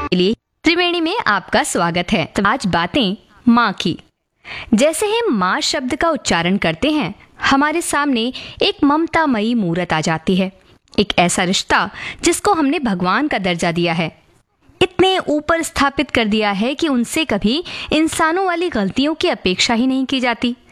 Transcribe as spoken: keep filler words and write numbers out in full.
लिए त्रिवेणी में आपका स्वागत है। तो आज बातें माँ की। जैसे ही माँ शब्द का उच्चारण करते हैं, हमारे सामने एक ममतामयी मूरत आ जाती है। एक ऐसा रिश्ता जिसको हमने भगवान का दर्जा दिया है, इतने ऊपर स्थापित कर दिया है कि उनसे कभी इंसानों वाली गलतियों की अपेक्षा ही नहीं की जाती।